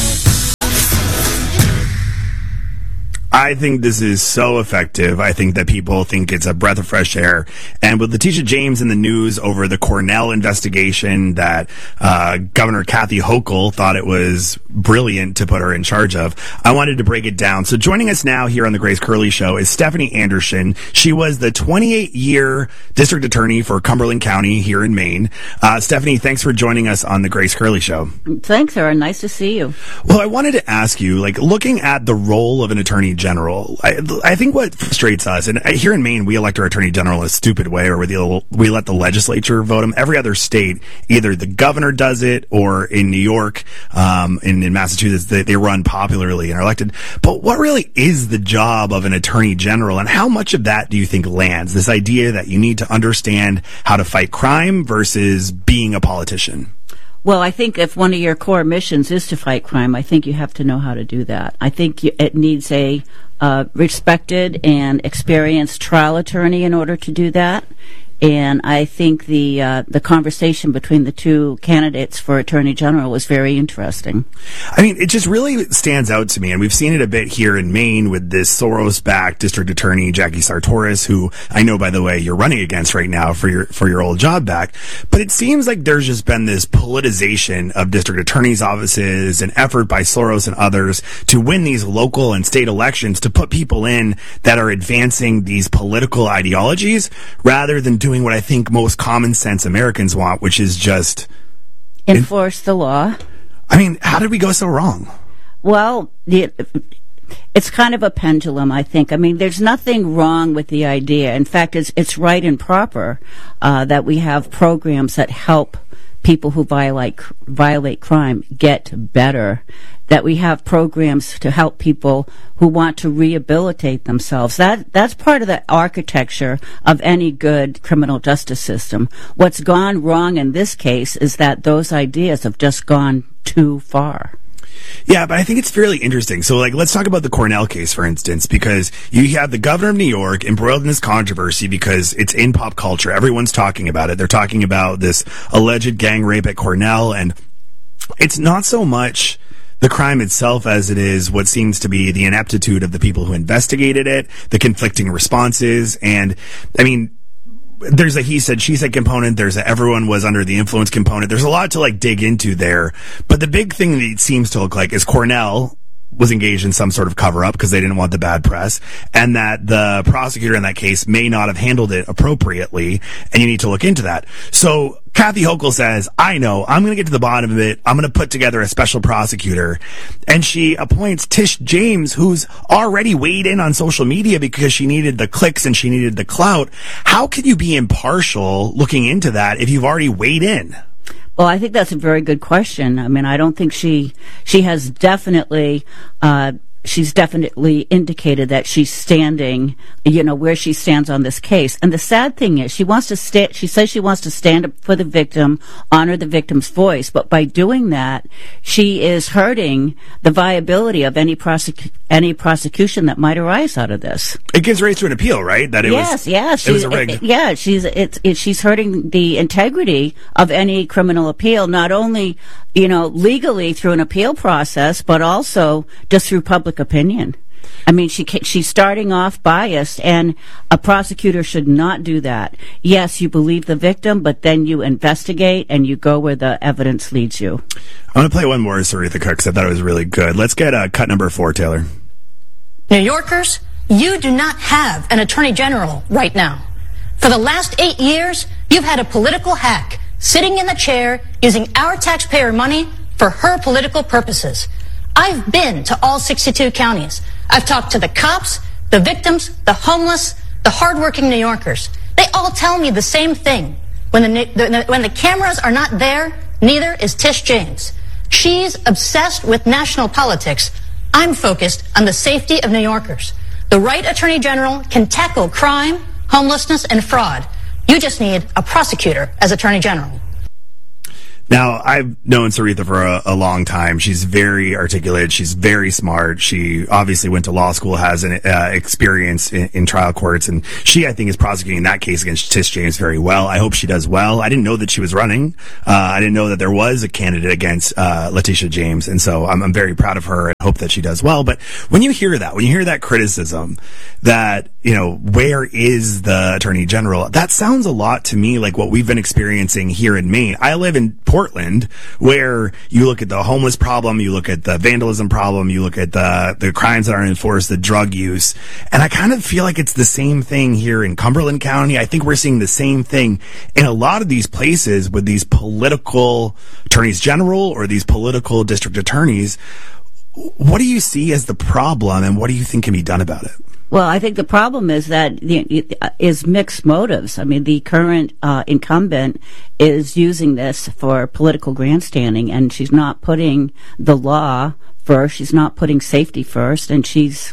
I think this is so effective. I think that people think it's a breath of fresh air. And with Letitia James in the news over the Cornell investigation that uh, Governor Kathy Hochul thought it was brilliant to put her in charge of, I wanted to break it down. So joining us now here on the Grace Curley Show is Stephanie Anderson. She was the twenty-eight year district attorney for Cumberland County here in Maine. Uh, Stephanie, thanks for joining us on the Grace Curley Show. Thanks, Aaron. Nice to see you. Well, I wanted to ask you, like, looking at the role of an attorney general, General. I, I think what frustrates us, and here in Maine, we elect our attorney general in a stupid way, or we, we let the legislature vote him. Every other state, either the governor does it, or in New York, um, in, in Massachusetts, they, they run popularly and are elected. But what really is the job of an attorney general, and how much of that do you think lands? This idea that you need to understand how to fight crime versus being a politician. Well, I think if one of your core missions is to fight crime, I think you have to know how to do that. I think you, it needs a uh, respected and experienced trial attorney in order to do that. And I think the uh, the conversation between the two candidates for Attorney General was very interesting. I mean, it just really stands out to me, and we've seen it a bit here in Maine with this Soros-backed district attorney Jackie Sartoris, who I know, by the way, you're running against right now for your for your old job back. But it seems like there's just been this politicization of district attorneys' offices, an effort by Soros and others to win these local and state elections to put people in that are advancing these political ideologies rather than doing what I think most common sense Americans want, which is just enforce the law. I mean, how did we go so wrong? Well, the, it's kind of a pendulum, I think. I mean, there's nothing wrong with the idea. In fact, it's it's right and proper uh, that we have programs that help people who violate violate crime get better, that we have programs to help people who want to rehabilitate themselves. That that's part of the architecture of any good criminal justice system. What's gone wrong in this case is that those ideas have just gone too far. Yeah, but I think it's fairly interesting. So, like, let's talk about the Cornell case, for instance, because you have the governor of New York embroiled in this controversy because it's in pop culture. Everyone's talking about it. They're talking about this alleged gang rape at Cornell, and it's not so much the crime itself as it is what seems to be the ineptitude of the people who investigated it, the conflicting responses, and, I mean, there's a he said, she said component. There's a everyone was under the influence component. There's a lot to like dig into there. But the big thing that it seems to look like is Cornell was engaged in some sort of cover up because they didn't want the bad press, and that the prosecutor in that case may not have handled it appropriately, and you need to look into that. So Kathy Hochul says, I know, I'm going to get to the bottom of it. I'm going to put together a special prosecutor. And she appoints Tish James, who's already weighed in on social media because she needed the clicks and she needed the clout. How can you be impartial looking into that if you've already weighed in? Well, I think that's a very good question. I mean, I don't think she she has definitely uh she's definitely indicated that she's standing, you know, where she stands on this case. And the sad thing is, she wants to sta- she says she wants to stand up for the victim, honor the victim's voice, but by doing that, she is hurting the viability of any prosec- any prosecution that might arise out of this. It gives rise to an appeal, right? That it yes, was, yes, it was a rigged. It, yeah, she's it's it, she's hurting the integrity of any criminal appeal, not only, you know, legally through an appeal process, but also just through public opinion. I mean, she she's starting off biased, and a prosecutor should not do that. Yes, you believe the victim, but then you investigate and you go where the evidence leads you. I want to play one more Saritha Cook because I thought it was really good. Let's get uh, cut number four, Taylor. New Yorkers, you do not have an attorney general right now. For the last eight years, you've had a political hack sitting in the chair using our taxpayer money for her political purposes. I've been to all sixty-two counties. I've talked to the cops, the victims, the homeless, the hardworking New Yorkers. They all tell me the same thing. When the, the, when the cameras are not there, neither is Tish James. She's obsessed with national politics. I'm focused on the safety of New Yorkers. The right attorney general can tackle crime, homelessness, and fraud. You just need a prosecutor as attorney general. Now, I've known Saritha for a, a long time. She's very articulate. She's very smart. She obviously went to law school, has an uh, experience in, in trial courts, and she, I think, is prosecuting that case against Tish James very well. I hope she does well. I didn't know that she was running. Uh, I didn't know that there was a candidate against uh, Letitia James, and so I'm, I'm very proud of her and hope that she does well. But when you hear that, when you hear that criticism, that, you know, where is the attorney general? That sounds a lot to me like what we've been experiencing here in Maine. I live in Portland, where you look at the homeless problem, you look at the vandalism problem, you look at the the crimes that aren't enforced, the drug use, and I kind of feel like it's the same thing here in Cumberland County. I think we're seeing the same thing in a lot of these places with these political attorneys general or these political district attorneys. What do you see as the problem, and what do you think can be done about it? Well, I think the problem is that the, is mixed motives. I mean, the current uh, incumbent is using this for political grandstanding, and she's not putting the law first. She's not putting safety first, and she's.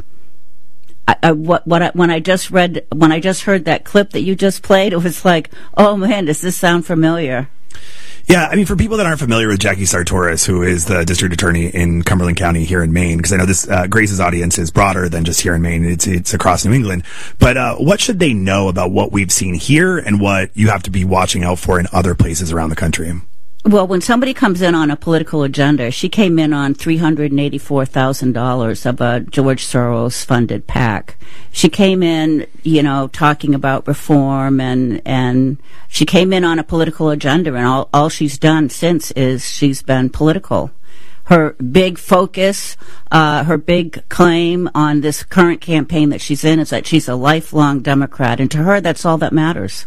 I, I, what, what I, when I just read, when I just heard that clip that you just played, it was like, oh man, does this sound familiar? Yeah, I mean, for people that aren't familiar with Jackie Sartoris, who is the district attorney in Cumberland County here in Maine, because I know this uh, Grace's audience is broader than just here in Maine; it's it's across New England. But uh, what should they know about what we've seen here and what you have to be watching out for in other places around the country? Well, when somebody comes in on a political agenda, she came in on three hundred eighty-four thousand dollars of a George Soros-funded PAC. She came in, you know, talking about reform, and and she came in on a political agenda, and all, all she's done since is she's been political. Her big focus, uh, her big claim on this current campaign that she's in is that she's a lifelong Democrat, and to her, that's all that matters.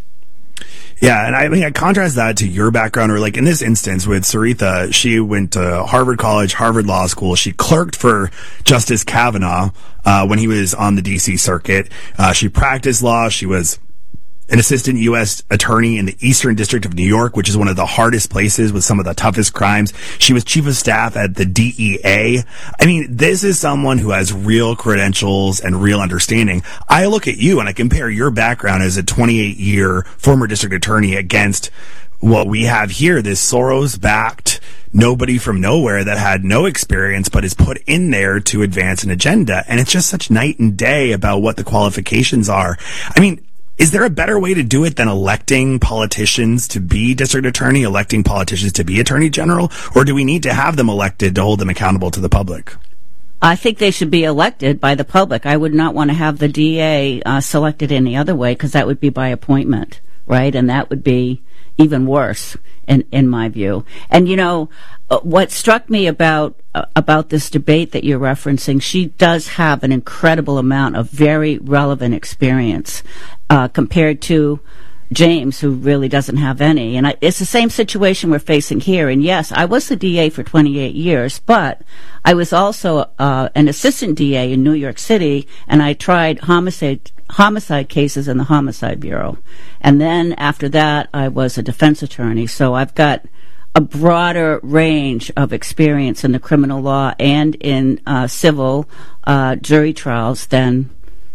Yeah, and I mean, I contrast that to your background, or like in this instance with Saritha, she went to Harvard College, Harvard Law School. She clerked for Justice Kavanaugh uh, when he was on the D C circuit. Uh, she practiced law. She was an assistant U S attorney in the Eastern District of New York, which is one of the hardest places with some of the toughest crimes. She was chief of staff at the D E A. I mean, this is someone who has real credentials and real understanding. I look at you and I compare your background as a twenty-eight year former district attorney against what we have here, this Soros-backed nobody from nowhere that had no experience but is put in there to advance an agenda. And it's just such night and day about what the qualifications are. I mean, is there a better way to do it than electing politicians to be district attorney, electing politicians to be attorney general? Or do we need to have them elected to hold them accountable to the public? I think they should be elected by the public. I would not want to have the D A uh, selected any other way, because that would be by appointment, right? And that would be even worse, in, in my view. And, you know, uh, what struck me about uh, about this debate that you're referencing, she does have an incredible amount of very relevant experience uh, compared to James, who really doesn't have any. And I, it's the same situation we're facing here. And yes, I was the D A for twenty-eight years, but I was also uh, an assistant D A in New York City, and I tried homicide homicide cases in the Homicide Bureau. And then after that, I was a defense attorney. So I've got a broader range of experience in the criminal law and in uh, civil uh, jury trials than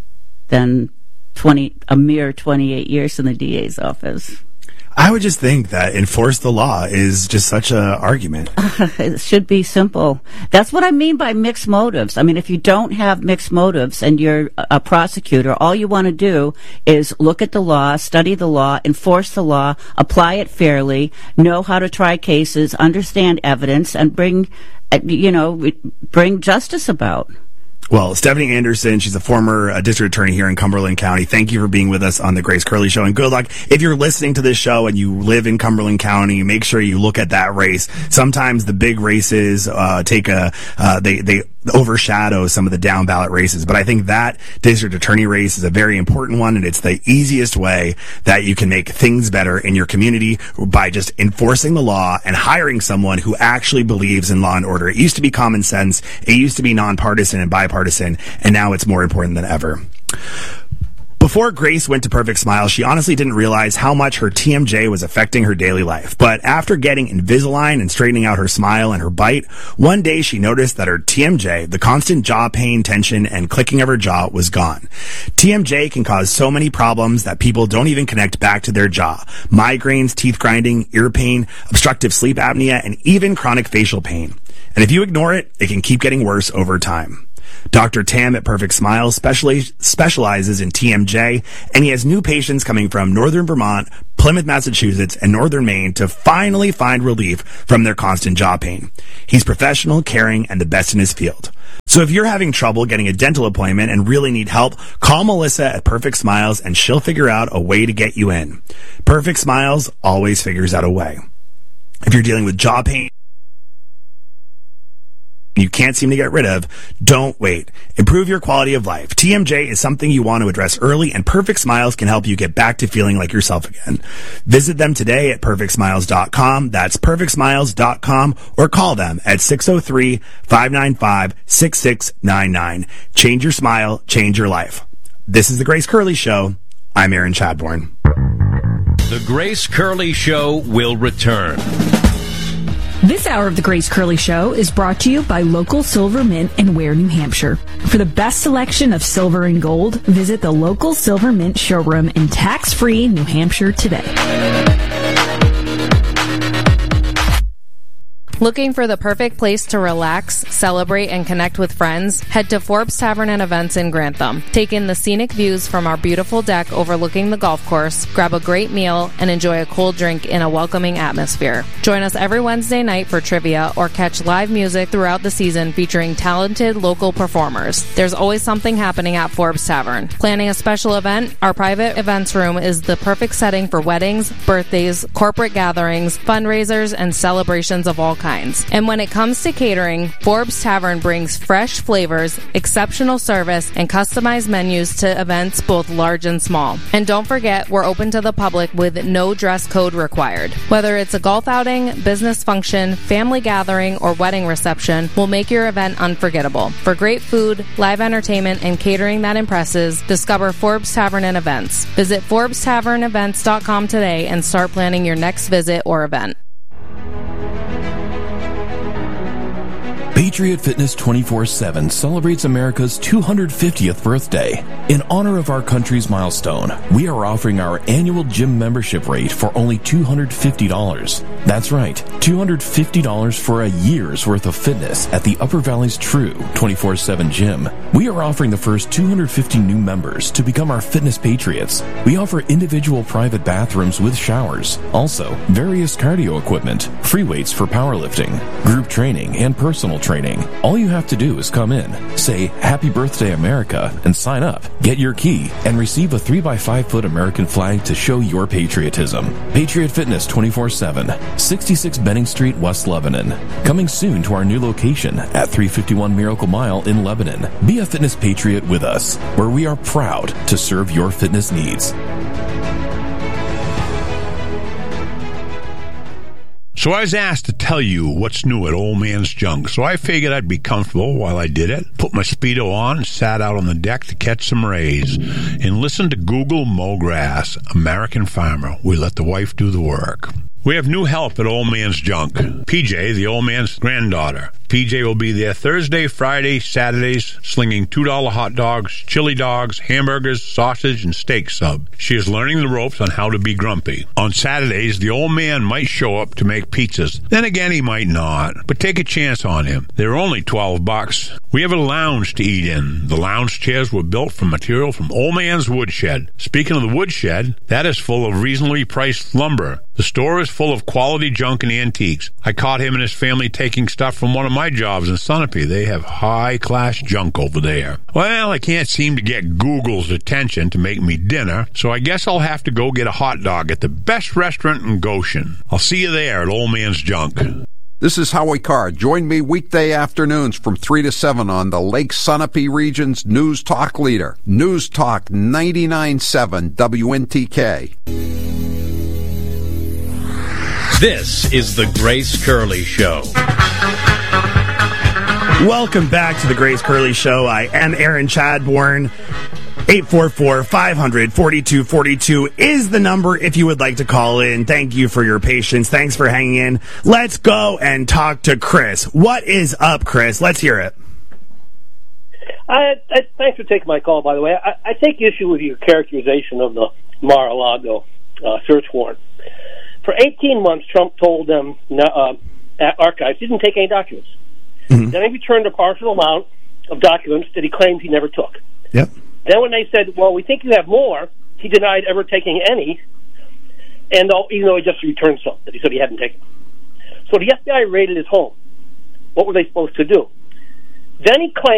than twenty a mere twenty-eight years in the D A's office. I would just think that enforce the law is just such an argument. It should be simple. That's what I mean by mixed motives. I mean, if you don't have mixed motives and you're a prosecutor, all you want to do is look at the law, study the law, enforce the law, apply it fairly, know how to try cases, understand evidence, and bring, you know, bring justice about. Well, Stephanie Anderson, she's a former uh, district attorney here in Cumberland County. Thank you for being with us on the Grace Curley Show, and good luck. If you're listening to this show and you live in Cumberland County, make sure you look at that race. Sometimes the big races uh, take a uh, they they overshadow some of the down ballot races, but I think that district attorney race is a very important one, and it's the easiest way that you can make things better in your community by just enforcing the law and hiring someone who actually believes in law and order. It used to be common sense. It used to be nonpartisan and bipartisan, and now it's more important than ever. Before Grace went to Perfect Smiles, she honestly didn't realize how much her T M J was affecting her daily life. But after getting Invisalign and straightening out her smile and her bite, one day she noticed that her T M J, the constant jaw pain, tension, and clicking of her jaw, was gone. T M J can cause so many problems that people don't even connect back to their jaw. Migraines, teeth grinding, ear pain, obstructive sleep apnea, and even chronic facial pain. And if you ignore it, it can keep getting worse over time. Doctor Tam at Perfect Smiles specially specializes in T M J, and he has new patients coming from Northern Vermont, Plymouth, Massachusetts, and Northern Maine to finally find relief from their constant jaw pain. He's professional, caring, and the best in his field. So if you're having trouble getting a dental appointment and really need help, call Melissa at Perfect Smiles and she'll figure out a way to get you in. Perfect Smiles always figures out a way. If you're dealing with jaw pain you can't seem to get rid of, don't wait. Improve your quality of life. T M J is something you want to address early, and Perfect Smiles can help you get back to feeling like yourself again. Visit them today at perfect smiles dot com. That's perfect smiles dot com, or call them at six oh three, five nine five, six six nine nine. Change your smile, change your life. This is The Grace Curley Show. I'm Aaron Chadbourne. The Grace Curley Show will return. This hour of The Grace Curley Show is brought to you by Local Silver Mint in Ware, New Hampshire. For the best selection of silver and gold, visit the Local Silver Mint showroom in tax-free New Hampshire today. Looking for the perfect place to relax, celebrate, and connect with friends? Head to Forbes Tavern and Events in Grantham. Take in the scenic views from our beautiful deck overlooking the golf course, grab a great meal, and enjoy a cold drink in a welcoming atmosphere. Join us every Wednesday night for trivia or catch live music throughout the season featuring talented local performers. There's always something happening at Forbes Tavern. Planning a special event? Our private events room is the perfect setting for weddings, birthdays, corporate gatherings, fundraisers, and celebrations of all kinds. And when it comes to catering, Forbes Tavern brings fresh flavors, exceptional service, and customized menus to events both large and small. And don't forget, we're open to the public with no dress code required. Whether it's a golf outing, business function, family gathering, or wedding reception, we'll make your event unforgettable. For great food, live entertainment, and catering that impresses, discover Forbes Tavern and Events. Visit forbes tavern events dot com today and start planning your next visit or event. Patriot Fitness twenty-four seven celebrates America's two hundred fiftieth birthday. In honor of our country's milestone, we are offering our annual gym membership rate for only two hundred fifty dollars. That's right, two hundred fifty dollars for a year's worth of fitness at the Upper Valley's true twenty-four seven gym. We are offering the first two hundred fifty new members to become our fitness patriots. We offer individual private bathrooms with showers, also various cardio equipment, free weights for powerlifting, group training, and personal training. All you have to do is come in, say Happy Birthday America, and sign up. Get your key and receive a three by five foot American flag to show your patriotism. Patriot Fitness twenty-four seven, sixty-six Benning Street, West Lebanon. Coming soon to our new location at three fifty-one Miracle Mile in Lebanon. Be a fitness patriot with us, where we are proud to serve your fitness needs. So I was asked to tell you what's new at Old Man's Junk, so I figured I'd be comfortable while I did it, put my Speedo on, and sat out on the deck to catch some rays, and listen to Google Mow Grass, American Farmer. We let the wife do the work. We have new help at Old Man's Junk. P J, the old man's granddaughter. P J will be there Thursday, Friday, Saturdays, slinging two dollar hot dogs, chili dogs, hamburgers, sausage, and steak sub. She is learning the ropes on how to be grumpy. On Saturdays, the old man might show up to make pizzas. Then again, he might not. But take a chance on him. They're only twelve bucks. We have a lounge to eat in. The lounge chairs were built from material from Old Man's Woodshed. Speaking of the woodshed, that is full of reasonably priced lumber. The store is full of quality junk and antiques. I caught him and his family taking stuff from one of my my job's in Sunapee. They have high-class junk over there. Well, I can't seem to get Google's attention to make me dinner, so I guess I'll have to go get a hot dog at the best restaurant in Goshen. I'll see you there at Old Man's Junk. This is Howie Carr. Join me weekday afternoons from three to seven on the Lake Sunapee region's News Talk leader, News Talk ninety-nine point seven W N T K. This is the Grace Curley Show. Welcome back to the Grace Curley Show. I am Aaron Chadbourne. eight four four, five hundred, forty-two forty-two is the number if you would like to call in. Thank you for your patience. Thanks for hanging in. Let's go and talk to Chris. What is up, Chris? Let's hear it. I, I, thanks for taking my call, by the way. I, I take issue with your characterization of the Mar-a-Lago uh, search warrant. For eighteen months, Trump told them uh, archives didn't take any documents. Mm-hmm. Then he returned a partial amount of documents that he claimed he never took. Yep. Then when they said, well, we think you have more, he denied ever taking any, and even though he just returned some that he said he hadn't taken. So the F B I raided his home. What were they supposed to do? Then he claimed